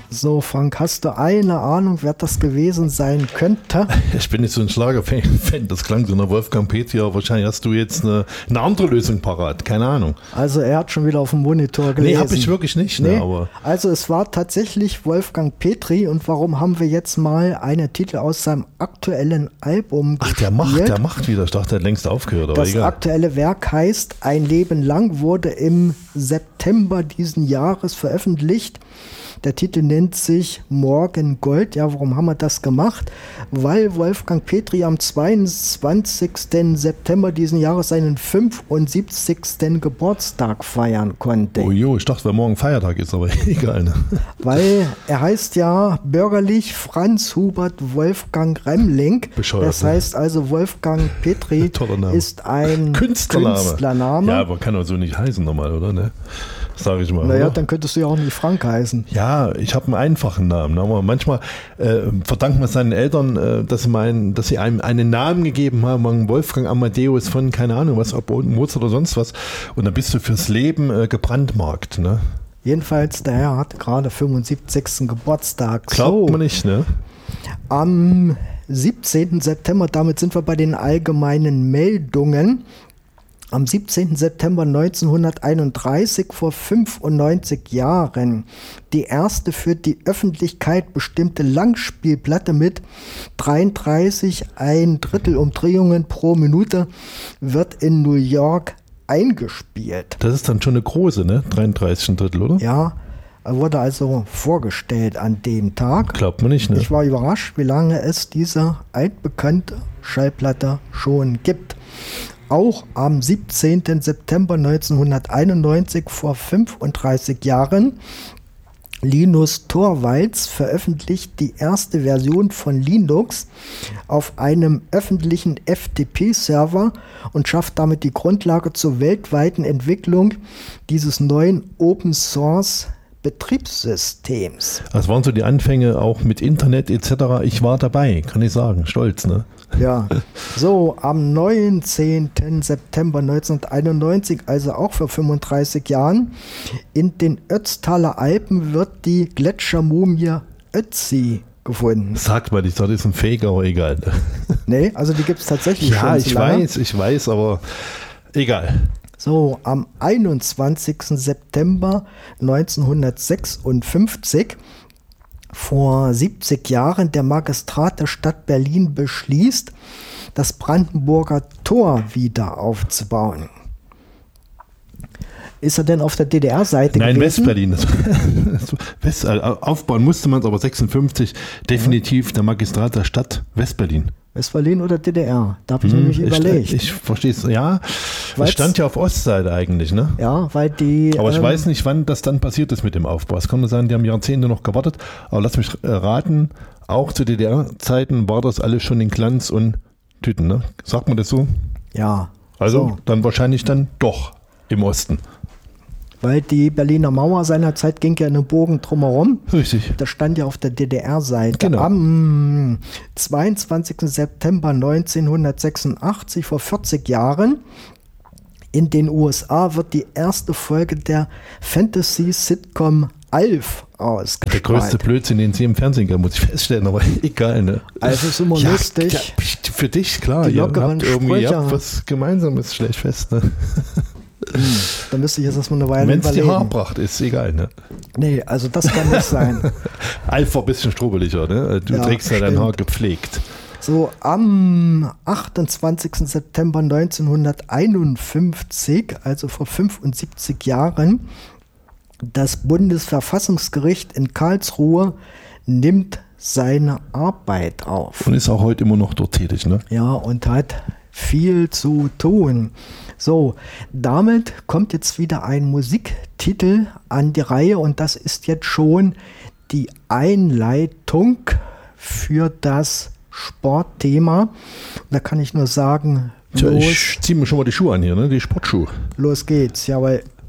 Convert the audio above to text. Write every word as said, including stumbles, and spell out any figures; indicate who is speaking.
Speaker 1: So, Frank, hast du eine Ahnung, wer das gewesen sein könnte?
Speaker 2: Ich bin nicht so ein Schlager-Fan, das klang so nach Wolfgang Petri, aber wahrscheinlich hast du jetzt eine, eine andere Lösung parat, keine Ahnung.
Speaker 1: Also er hat schon wieder auf dem Monitor gelesen.
Speaker 2: Nee, habe ich wirklich nicht.
Speaker 1: Nee,
Speaker 2: ne, aber
Speaker 1: also es war tatsächlich Wolfgang Petri und warum haben wir jetzt mal einen Titel aus seinem aktuellen Album
Speaker 2: Ach,
Speaker 1: gespielt?
Speaker 2: der macht, der macht wieder, ich dachte, der hat längst aufgehört, aber
Speaker 1: Das
Speaker 2: egal.
Speaker 1: aktuelle Werk heißt Ein Leben lang, wurde im September diesen Jahres veröffentlicht. Der Titel nennt sich Morgen Gold. Ja, warum haben wir das gemacht? Weil Wolfgang Petri am zweiundzwanzigsten September diesen Jahres seinen fünfundsiebzigsten Geburtstag feiern konnte.
Speaker 2: Oh jo, ich dachte, weil morgen Feiertag ist, aber egal. Ne?
Speaker 1: Weil er heißt ja bürgerlich Franz Hubert Wolfgang Remling.
Speaker 2: Bescheuert,
Speaker 1: das heißt also Wolfgang Petri ist ein
Speaker 2: Künstlername.
Speaker 1: Künstlername.
Speaker 2: Ja, aber kann doch so nicht heißen nochmal, oder? Ne? Sag ich mal.
Speaker 1: Naja,
Speaker 2: oder?
Speaker 1: dann könntest du ja auch nicht Frank heißen.
Speaker 2: Ja, ich habe einen einfachen Namen, aber manchmal äh, verdankt man seinen Eltern, äh, dass, sie meinen, dass sie einem einen Namen gegeben haben, Wolfgang Amadeus von, keine Ahnung, was, ob Mozart oder sonst was. Und dann bist du fürs Leben äh, gebrandmarkt, ne?
Speaker 1: Jedenfalls, der Herr hat gerade fünfundsiebzigsten Geburtstag.
Speaker 2: Glaubt
Speaker 1: so,
Speaker 2: man nicht, ne?
Speaker 1: Am siebzehnten September, damit sind wir bei den allgemeinen Meldungen. Am siebzehnten September neunzehnhunderteinunddreißig, vor fünfundneunzig Jahren, die erste für die Öffentlichkeit bestimmte Langspielplatte mit dreiunddreißig ein Drittel Umdrehungen pro Minute wird in New York eingespielt.
Speaker 2: Das ist dann schon eine große, ne? dreiunddreißig ein Drittel, oder?
Speaker 1: Ja, wurde also vorgestellt an dem Tag.
Speaker 2: Glaubt man nicht, ne?
Speaker 1: Ich war überrascht, wie lange es diese altbekannte Schallplatte schon gibt. Auch am siebzehnten September neunzehnhunderteinundneunzig, vor fünfunddreißig Jahren, Linus Torvalds veröffentlicht die erste Version von Linux auf einem öffentlichen F T P-Server und schafft damit die Grundlage zur weltweiten Entwicklung dieses neuen Open-Source Betriebssystems.
Speaker 2: Das waren so die Anfänge auch mit Internet et cetera. Ich war dabei, kann ich sagen. Stolz, ne?
Speaker 1: Ja, so am neunzehnten September neunzehnhunderteinundneunzig, also auch vor fünfunddreißig Jahren, in den Ötztaler Alpen wird die Gletschermumie Ötzi gefunden.
Speaker 2: Sagt man nicht, das ist ein Fake, aber egal. Ne?
Speaker 1: Nee, also die gibt es tatsächlich
Speaker 2: ja,
Speaker 1: schon. Ja,
Speaker 2: ich weiß, ich weiß, aber egal.
Speaker 1: So, am einundzwanzigsten September neunzehnhundertsechsundfünfzig, vor siebzig Jahren, der Magistrat der Stadt Berlin beschließt, das Brandenburger Tor wieder aufzubauen. Ist er denn auf der D D R-Seite gewesen?
Speaker 2: Nein, Westberlin. West, äh, aufbauen musste man es, aber sechsundfünfzig definitiv ja. Der Magistrat der Stadt Westberlin.
Speaker 1: Westberlin oder D D R? Da habe ich
Speaker 2: hm,
Speaker 1: nämlich
Speaker 2: ich,
Speaker 1: überlegt.
Speaker 2: Ich verstehe es, ja. Es stand ja auf Ostseite eigentlich, ne?
Speaker 1: Ja, weil die...
Speaker 2: Aber ich
Speaker 1: ähm,
Speaker 2: weiß nicht, wann das dann passiert ist mit dem Aufbau. Es kann nur sein, die haben Jahrzehnte noch gewartet. Aber lass mich raten, auch zu D D R-Zeiten war das alles schon in Glanz und Tüten, ne? Sagt man das so?
Speaker 1: Ja.
Speaker 2: Also
Speaker 1: so.
Speaker 2: Dann wahrscheinlich dann doch im Osten.
Speaker 1: Weil die Berliner Mauer seinerzeit ging ja in einem Bogen drumherum.
Speaker 2: Richtig.
Speaker 1: Das stand ja auf der D D R-Seite.
Speaker 2: Genau.
Speaker 1: Am zweiundzwanzigsten September neunzehnhundertsechsundachtzig, vor vierzig Jahren, in den U S A wird die erste Folge der Fantasy-Sitcom Alf ausgestrahlt.
Speaker 2: Der größte Blödsinn, den Sie im Fernsehen gab, muss ich feststellen, aber egal, ne?
Speaker 1: Also ist immer
Speaker 2: ja,
Speaker 1: lustig.
Speaker 2: Ja, für dich, klar.
Speaker 1: Die
Speaker 2: Ihr
Speaker 1: lockeren
Speaker 2: habt irgendwie
Speaker 1: Sprüche.
Speaker 2: ihr habt was Gemeinsames, schlecht fest, ne?
Speaker 1: Hm, da müsste ich jetzt erstmal eine Weile
Speaker 2: Wenn es die
Speaker 1: überlegen.
Speaker 2: Haarpracht ist, egal, ne?
Speaker 1: Nee, also das kann nicht sein.
Speaker 2: Alf war ein bisschen strubeliger, ne? Du
Speaker 1: Ja,
Speaker 2: trägst ja dein
Speaker 1: stimmt.
Speaker 2: Haar gepflegt.
Speaker 1: So, am achtundzwanzigsten September neunzehnhunderteinundfünfzig, also vor fünfundsiebzig Jahren, das Bundesverfassungsgericht in Karlsruhe nimmt seine Arbeit auf.
Speaker 2: Und ist auch heute immer noch dort tätig, ne?
Speaker 1: Ja, und hat viel zu tun. So, damit kommt jetzt wieder ein Musiktitel an die Reihe und das ist jetzt schon die Einleitung für das Sportthema. Da kann ich nur sagen,
Speaker 2: Tja,
Speaker 1: los,
Speaker 2: ich zieh mir schon mal die Schuhe an hier, ne? Die Sportschuhe.
Speaker 1: los geht's. Ja, weil